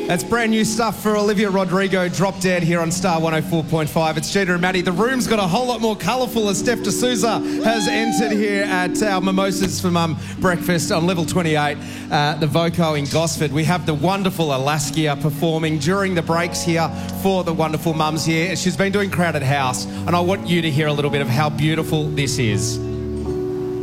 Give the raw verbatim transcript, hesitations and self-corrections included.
That's brand new stuff for Olivia Rodrigo, Drop Dead here on Star one oh four point five. It's Gina and Maddie. The room's got a whole lot more colourful as Steph D'Souza has entered here at our Mimosas for Mum breakfast on level twenty-eight, uh, the Voco in Gosford. We have the wonderful Alaskia performing during the breaks here for the wonderful mums here. She's been doing Crowded House, and I want you to hear a little bit of how beautiful this is.